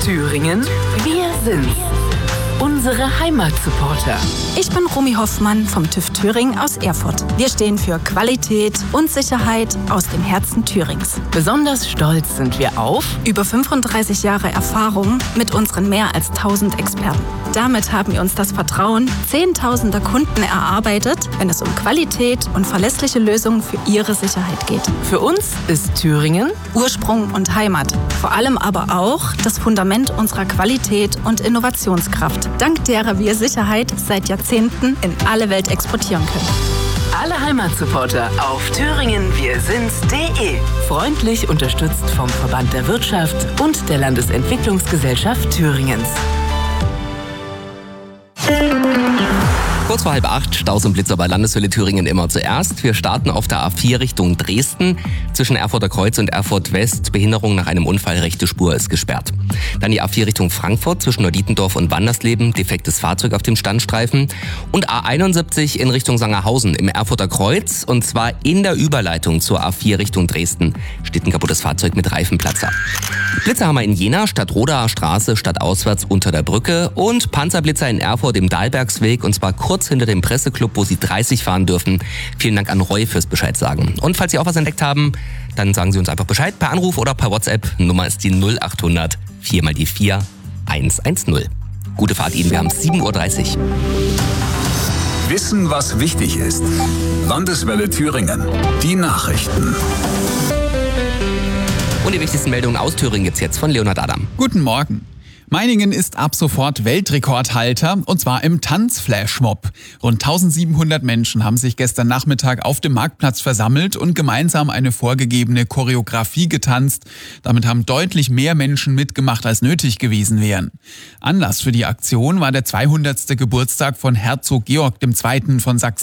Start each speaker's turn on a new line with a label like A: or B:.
A: Thüringen, wir sind's. Unsere Heimatsupporter.
B: Ich bin Romy Hoffmann vom TÜV Thüringen aus Erfurt. Wir stehen für Qualität und Sicherheit aus dem Herzen Thürings.
A: Besonders stolz sind wir auf
B: Über 35 Jahre Erfahrung mit unseren mehr als 1000 Experten. Damit haben wir uns das Vertrauen Zehntausender Kunden erarbeitet, wenn es um Qualität und verlässliche Lösungen für ihre Sicherheit geht.
A: Für uns ist Thüringen
B: Ursprung und Heimat. Vor allem aber auch das Fundament unserer Qualität und Innovationskraft, dank derer wir Sicherheit seit Jahrzehnten in alle Welt exportieren können.
A: alle Heimatsupporter auf thüringenwirsinds.de. Freundlich unterstützt vom Verband der Wirtschaft und der Landesentwicklungsgesellschaft Thüringens.
C: Kurz vor 7:30, Staus und Blitzer bei Landeshölle Thüringen immer zuerst. Wir starten auf der A4 Richtung Dresden. Zwischen Erfurter Kreuz und Erfurt West, Behinderung nach einem Unfall, rechte Spur ist gesperrt. Dann die A4 Richtung Frankfurt zwischen Neudietendorf und Wandersleben, defektes Fahrzeug auf dem Standstreifen. Und A71 in Richtung Sangerhausen im Erfurter Kreuz, und zwar in der Überleitung zur A4 Richtung Dresden, steht ein kaputtes Fahrzeug mit Reifenplatzer. Blitzer haben wir in Jena, Stadtrodaer Straße, stadtauswärts unter der Brücke, und Panzerblitzer in Erfurt im Dahlbergsweg, und zwar kurz hinter dem Presseclub, wo Sie 30 fahren dürfen. Vielen Dank an Roy fürs Bescheid sagen. Und falls Sie auch was entdeckt haben, dann sagen Sie uns einfach Bescheid per Anruf oder per WhatsApp. Nummer ist die 0800 4 mal die 4 110. Gute Fahrt Ihnen, wir haben 7:30 Uhr.
D: Wissen, was wichtig ist. Landeswelle Thüringen. Die Nachrichten.
C: Und die wichtigsten Meldungen aus Thüringen gibt's jetzt von Leonhard Adam.
E: Guten Morgen. Meiningen ist ab sofort Weltrekordhalter, und zwar im Tanzflashmob. Rund 1700 Menschen haben sich gestern Nachmittag auf dem Marktplatz versammelt und gemeinsam eine vorgegebene Choreografie getanzt. Damit haben deutlich mehr Menschen mitgemacht, als nötig gewesen wären. Anlass für die Aktion war der 200. Geburtstag von Herzog Georg II. Von Sachsen.